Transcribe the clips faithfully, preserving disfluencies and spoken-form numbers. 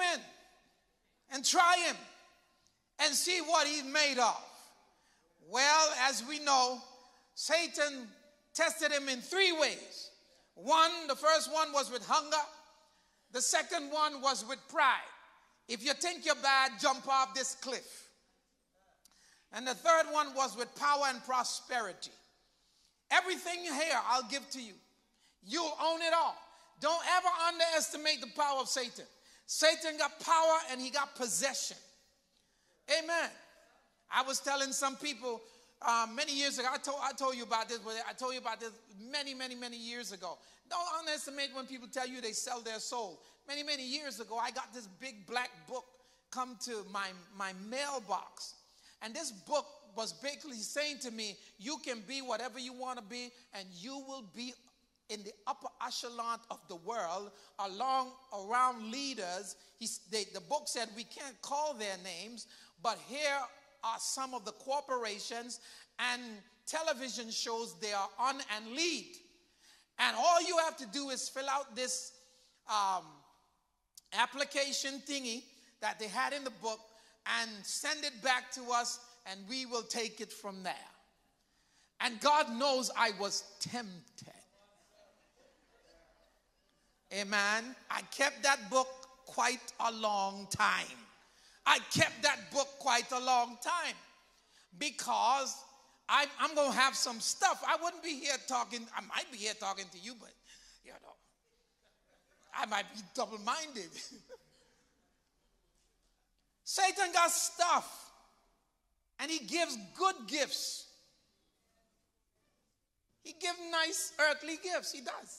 in and try him and see what he's made of. Well, as we know, Satan tested him in three ways. One, the first one was with hunger. The second one was with pride. If you think you're bad, jump off this cliff. And the third one was with power and prosperity. Everything here I'll give to you. You'll own it all. Don't ever underestimate the power of Satan. Satan got power and he got possession. Amen. I was telling some people uh, many years ago, I told, I told you about this, but I told you about this many, many, many years ago. Don't underestimate when people tell you they sell their soul. Many, many years ago, I got this big black book come to my, my mailbox. And this book was basically saying to me, you can be whatever you want to be, and you will be in the upper echelon of the world, along around leaders. He's, they, the book said we can't call their names, but here are some of the corporations and television shows they are on and lead. And all you have to do is fill out this um, application thingy that they had in the book and send it back to us, and we will take it from there. And God knows I was tempted. Amen. I kept that book quite a long time. I kept that book quite a long time because I, I'm going to have some stuff. I wouldn't be here talking. I might be here talking to you, but, you know, I might be double-minded. Satan got stuff, and he gives good gifts. He gives nice earthly gifts. He does.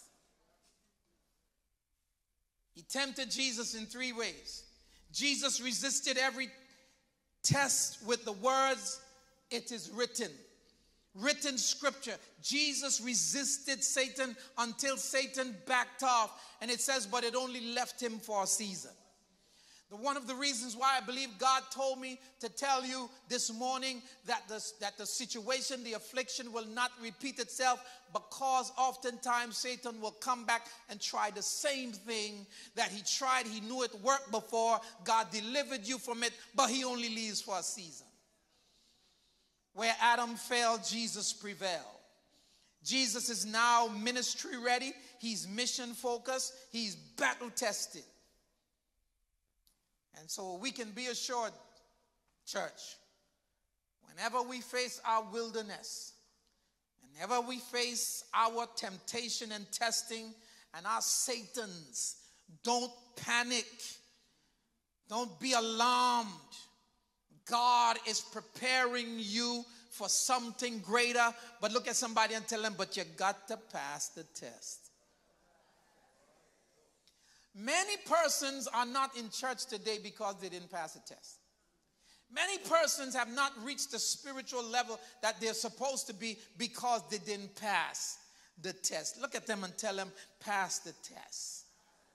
He tempted Jesus in three ways. Jesus resisted every test with the words, "It is written." Written scripture. Jesus resisted Satan until Satan backed off. And it says, but it only left him for a season. The, one of the reasons why I believe God told me to tell you this morning that the, that the situation, the affliction will not repeat itself, because oftentimes Satan will come back and try the same thing that he tried. He knew it worked before. God delivered you from it, but he only leaves for a season. Where Adam failed, Jesus prevailed. Jesus is now ministry ready. He's mission focused. He's battle tested. And so we can be assured, church, whenever we face our wilderness, whenever we face our temptation and testing and our Satans, don't panic. Don't be alarmed. God is preparing you for something greater. But look at somebody and tell them, but you got to pass the test. Many persons are not in church today because they didn't pass a test. Many persons have not reached the spiritual level that they're supposed to be because they didn't pass the test. Look at them and tell them, pass the test.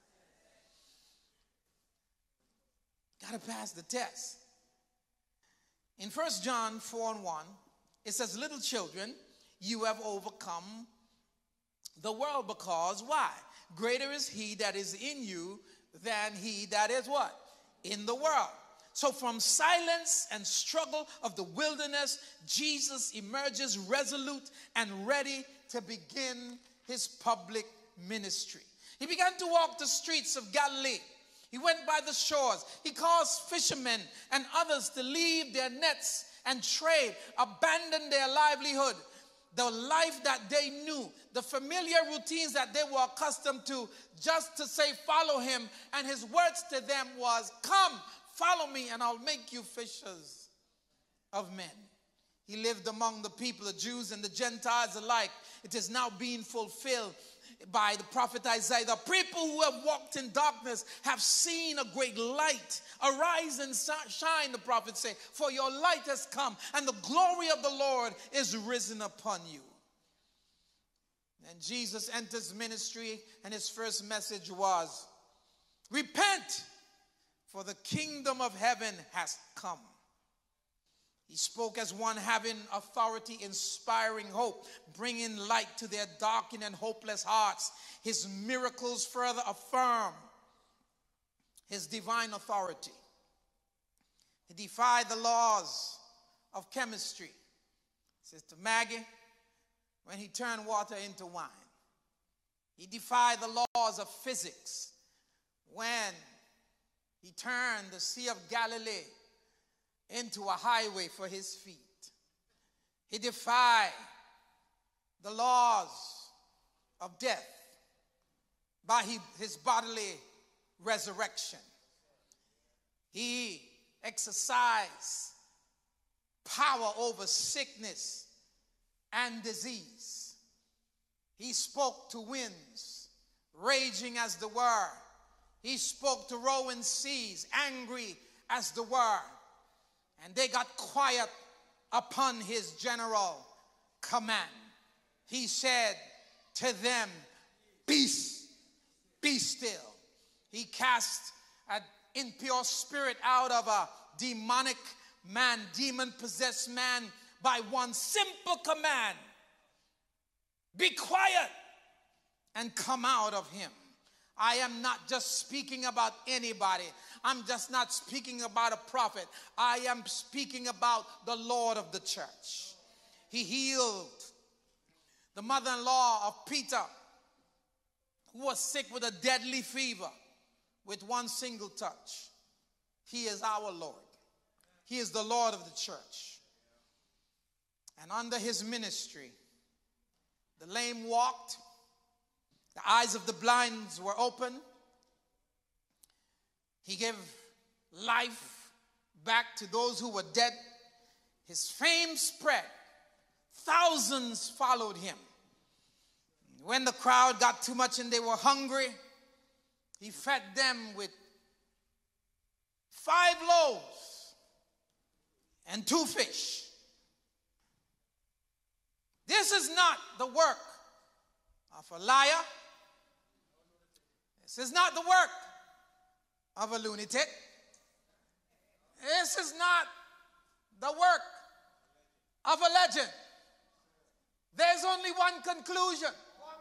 Got to pass the test. In First John four and one, it says, little children, you have overcome the world, because why? Greater is he that is in you than he that is what? In the world. So from silence and struggle of the wilderness, Jesus emerges resolute and ready to begin his public ministry. He began to walk the streets of Galilee. He went by the shores. He caused fishermen and others to leave their nets and trade, abandon their livelihood, the life that they knew, the familiar routines that they were accustomed to, just to say, follow him. And his words to them was, come, follow me, and I'll make you fishers of men. He lived among the people, the Jews and the Gentiles alike. It is now being fulfilled by the prophet Isaiah. The people who have walked in darkness have seen a great light. Arise and shine, the prophet say, for your light has come, and the glory of the Lord is risen upon you. And Jesus enters ministry, and his first message was, repent, for the kingdom of heaven has come. He spoke as one having authority, inspiring hope, bringing light to their darkened and hopeless hearts. His miracles further affirm his divine authority. He defied the laws of chemistry. Sister Maggie, when he turned water into wine. He defied the laws of physics when he turned the Sea of Galilee into a highway for his feet. He defied the laws of death by his bodily resurrection. He exercised power over sickness and disease. He spoke to winds, raging as the were. He spoke to roaring seas, angry as the were. And they got quiet upon his general command. He said to them, peace, be still. He cast an impure spirit out of a demonic man, demon-possessed man, by one simple command. Be quiet and come out of him. I am not just speaking about anybody. I'm just not speaking about a prophet. I am speaking about the Lord of the church. He healed the mother-in-law of Peter, who was sick with a deadly fever, with one single touch. He is our Lord. He is the Lord of the church. And under his ministry, the lame walked, the eyes of the blind were open. He gave life back to those who were dead. His fame spread. Thousands followed him. When the crowd got too much and they were hungry, he fed them with five loaves and two fish. This is not the work of a liar. This is not the work of a lunatic. This is not the work of a legend. There's only one conclusion.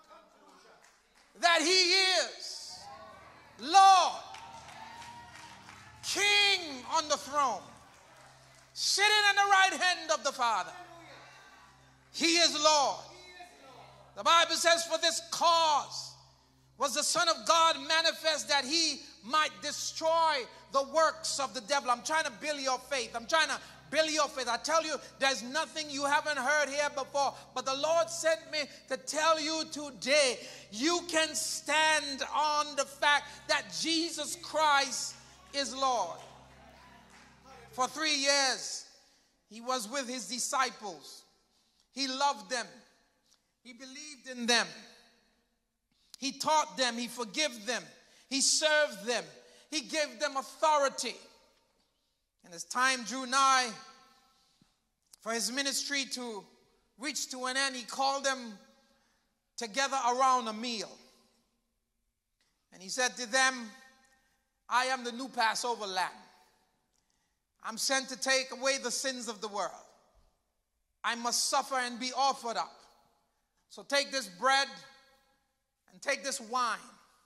That he is Lord, King on the throne, sitting on the right hand of the Father. He is Lord. The Bible says, for this cause was the Son of God manifest, that he might destroy the works of the devil. I'm trying to build your faith. I'm trying to build your faith. I tell you, there's nothing you haven't heard here before. But the Lord sent me to tell you today, you can stand on the fact that Jesus Christ is Lord. For three years, he was with his disciples. He loved them. He believed in them. He taught them. He forgave them. He served them. He gave them authority. And as time drew nigh for his ministry to reach to an end, he called them together around a meal. And he said to them, I am the new Passover lamb. I'm sent to take away the sins of the world. I must suffer and be offered up. So take this bread and take this wine.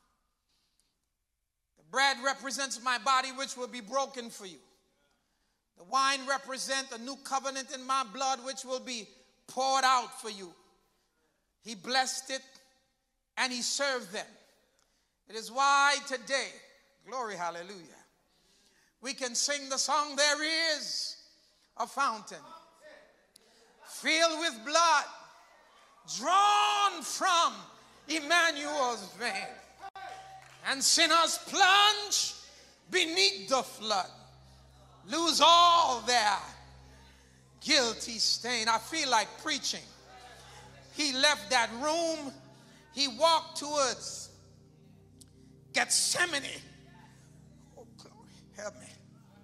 The bread represents my body, which will be broken for you. The wine represents a new covenant in my blood, which will be poured out for you. He blessed it and he served them. It is why today, glory, hallelujah, we can sing the song, there is a fountain filled with blood, drawn from Emmanuel's vein, and sinners plunge beneath the flood, lose all their guilty stain. I feel like preaching. He left that room. He walked towards Gethsemane. Oh, glory, help me.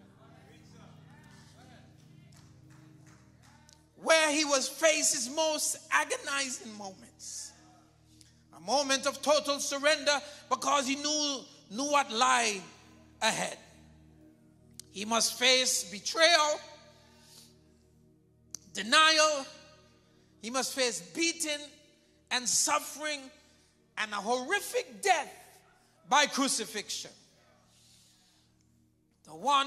Where he was faced his most agonizing moments. A moment of total surrender, because he knew, knew what lay ahead. He must face betrayal, denial. He must face beating and suffering and a horrific death by crucifixion. One